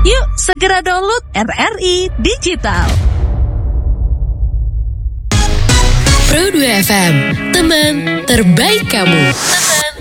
Yuk segera download RRI Digital. Pro 2 FM, teman terbaik kamu.